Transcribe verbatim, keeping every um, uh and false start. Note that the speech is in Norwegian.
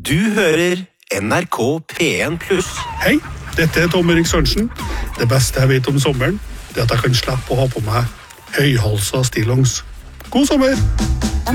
Du hører N R K P en pluss. Hei, dette er Tom Erik Sørensen. Det beste jeg vet om sommeren, det er at jeg kan slippe å ha på meg høyhalsa stillongs. God sommer!